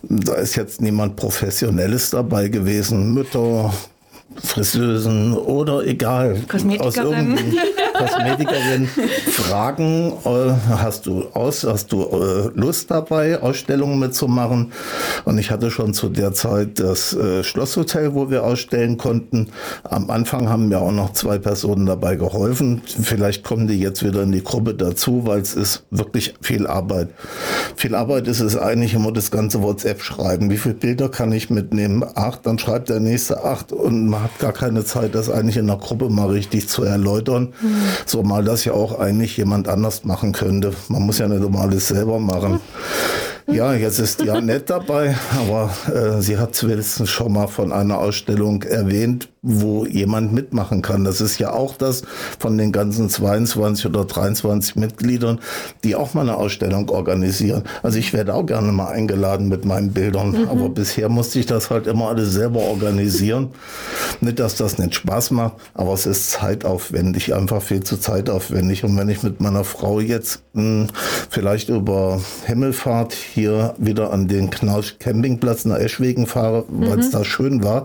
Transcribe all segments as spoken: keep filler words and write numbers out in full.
da ist jetzt niemand Professionelles dabei gewesen. Mütter, Friseusen oder egal. Kosmetikerin. Kosmetikerin fragen, äh, hast du aus, hast du äh, Lust dabei, Ausstellungen mitzumachen? Und ich hatte schon zu der Zeit das äh, Schlosshotel, wo wir ausstellen konnten. Am Anfang haben mir auch noch zwei Personen dabei geholfen. Vielleicht kommen die jetzt wieder in die Gruppe dazu, weil es ist wirklich viel Arbeit. Viel Arbeit ist es eigentlich immer das ganze WhatsApp schreiben. Wie viele Bilder kann ich mitnehmen? Acht, dann schreibt der nächste acht und man hat gar keine Zeit, das eigentlich in der Gruppe mal richtig zu erläutern. Mhm. So mal das ja auch eigentlich jemand anders machen könnte. Man muss ja nicht immer alles selber machen. Ja, jetzt ist die Annette dabei, aber äh, sie hat wenigstens schon mal von einer Ausstellung erwähnt, wo jemand mitmachen kann. Das ist ja auch das von den ganzen zweiundzwanzig oder dreiundzwanzig Mitgliedern, die auch mal eine Ausstellung organisieren. Also ich werde auch gerne mal eingeladen mit meinen Bildern, mhm. aber bisher musste ich das halt immer alles selber organisieren. Nicht, dass das nicht Spaß macht, aber es ist zeitaufwendig, einfach viel zu zeitaufwendig. Und wenn ich mit meiner Frau jetzt mh, vielleicht über Himmelfahrt hier wieder an den Knausch Campingplatz nach Eschwegen fahre, weil es mhm. da schön war.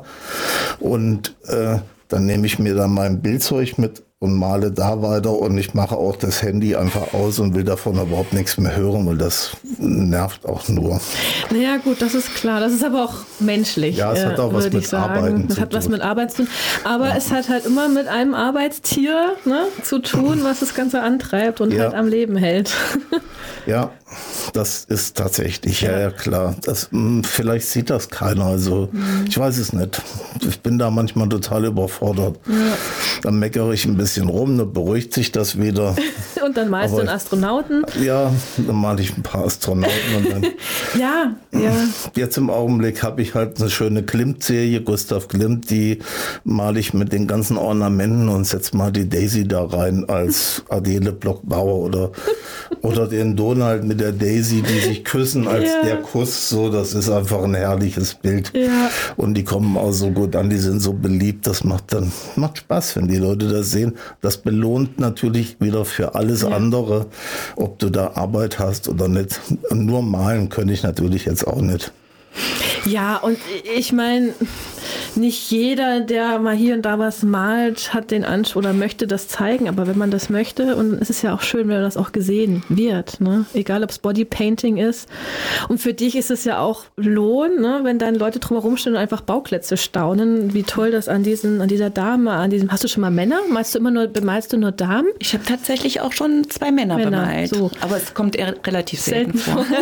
Und äh, dann nehme ich mir da mein Bildzeug mit und male da weiter und ich mache auch das Handy einfach aus und will davon überhaupt nichts mehr hören, weil das nervt auch nur. Naja gut, das ist klar. Das ist aber auch menschlich. Ja, es hat auch was mit Arbeiten zu tun. Es hat was mit Arbeit zu tun. Aber ja. es hat halt immer mit einem Arbeitstier, ne, zu tun, was das Ganze antreibt und ja. halt am Leben hält. Ja, das ist tatsächlich, ja, ja klar. Das, mh, vielleicht sieht das keiner, also mhm. ich weiß es nicht. Ich bin da manchmal total überfordert. Ja. Dann meckere ich ein bisschen rum, dann beruhigt sich das wieder. Und dann malst Aber du einen Astronauten? Ja, dann male ich ein paar Astronauten. Und dann ja, ja. Jetzt im Augenblick habe ich halt eine schöne Klimt-Serie, Gustav Klimt, die male ich mit den ganzen Ornamenten und setze mal die Daisy da rein als Adele Block-Bauer oder, oder den Donald mit der Daisy, die sich küssen als ja. der Kuss. So, das ist einfach ein herrliches Bild. Ja. Und die kommen auch so gut an, die sind so beliebt. Das macht dann macht Spaß, wenn die Leute das sehen. Das belohnt natürlich wieder für alles ja. andere, ob du da Arbeit hast oder nicht. Nur malen könnte ich natürlich jetzt auch nicht. Ja, und ich meine, nicht jeder, der mal hier und da was malt, hat den Anspruch oder möchte das zeigen. Aber wenn man das möchte, und es ist ja auch schön, wenn das auch gesehen wird, ne? Egal, ob es Bodypainting ist. Und für dich ist es ja auch Lohn, ne? Wenn dann Leute drumherum stehen und einfach Bauklötze staunen, wie toll das an diesen, an dieser Dame, an diesem. Hast du schon mal Männer? Malst du immer nur, bemalst du nur Damen? Ich habe tatsächlich auch schon zwei Männer, Männer bemalt. So. Aber es kommt eher relativ selten, selten vor.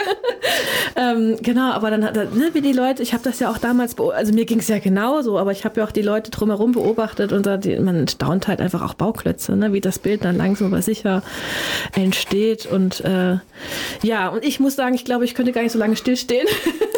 ähm, genau, aber dann hat er, ne, wie die Leute, ich habe das ja auch damals, also mir ging es ja genauso, aber ich habe ja auch die Leute drumherum beobachtet und da, die, man staunt halt einfach auch Bauklötze, ne, wie das Bild dann langsam aber sicher entsteht und äh, ja, und ich muss sagen, ich glaube, ich könnte gar nicht so lange stillstehen.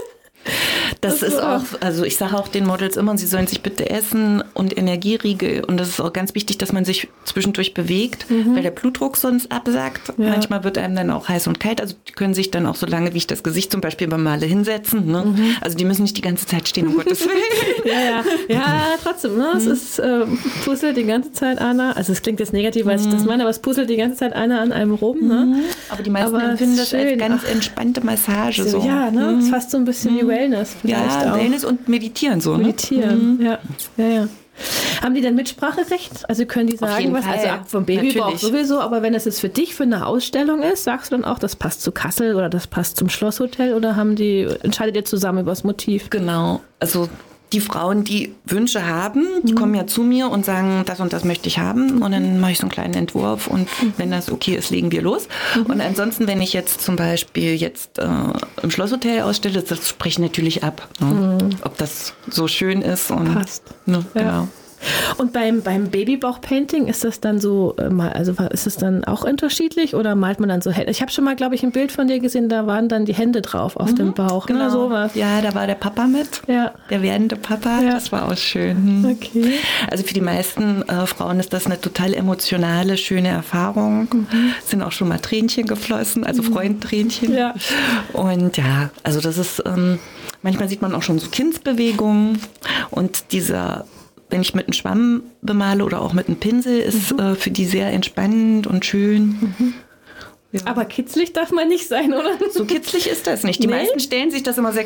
Das, das ist auch, also ich sage auch den Models immer, sie sollen sich bitte essen und Energieriegel. Und das ist auch ganz wichtig, dass man sich zwischendurch bewegt, mhm. weil der Blutdruck sonst absackt. Ja. Manchmal wird einem dann auch heiß und kalt. Also die können sich dann auch so lange, wie ich das Gesicht zum Beispiel beim Male hinsetzen. Ne? Mhm. Also die müssen nicht die ganze Zeit stehen, um Gottes Willen. ja, ja. ja, trotzdem. Ne? Mhm. Es ist, äh, puzzelt die ganze Zeit einer. Also es klingt jetzt negativ, weil mhm. ich das meine, aber es puzzelt die ganze Zeit einer an einem rum. Ne? Mhm. Aber die meisten aber empfinden das als ganz Ach. entspannte Massage. So. Ja, ne? Mhm. Es ist fast so ein bisschen mhm. wie Wellness. Ja, auch. Wellness und Meditieren so. Meditieren, ne? ja. ja, ja. Haben die denn Mitspracherecht? Also können die sagen, was? Fall. Also ab vom Babybauch sowieso, aber wenn es jetzt für dich für eine Ausstellung ist, sagst du dann auch, das passt zu Kassel oder das passt zum Schlosshotel oder haben die, entscheidet ihr zusammen über das Motiv? Genau, also die Frauen, die Wünsche haben, die mhm. kommen ja zu mir und sagen, das und das möchte ich haben. Und dann mache ich so einen kleinen Entwurf und mhm. wenn das okay ist, legen wir los. Mhm. Und ansonsten, wenn ich jetzt zum Beispiel jetzt äh, im Schlosshotel ausstelle, das spreche ich natürlich ab. Ne? Mhm. Ob das so schön ist. Und, passt. Ne, ja. Genau. Und beim, beim Babybauch-Painting ist das dann so, also ist es dann auch unterschiedlich oder malt man dann so Hände? Ich habe schon mal, glaube ich, ein Bild von dir gesehen, da waren dann die Hände drauf auf mhm, dem Bauch. Genau, ne, sowas. Ja, da war der Papa mit, ja. der werdende Papa, ja. Das war auch schön. Okay. Also für die meisten äh, Frauen ist das eine total emotionale, schöne Erfahrung. Mhm. Sind auch schon mal Tränchen geflossen, also mhm. Freundtränchen. Ja. Und ja, also das ist, ähm, manchmal sieht man auch schon so Kindsbewegungen und dieser wenn ich mit einem Schwamm bemale oder auch mit einem Pinsel, ist mhm. äh, für die sehr entspannend und schön. Mhm. Ja. Aber kitzlig darf man nicht sein, oder? So kitzlig ist das nicht. Die nee? meisten stellen sich das immer sehr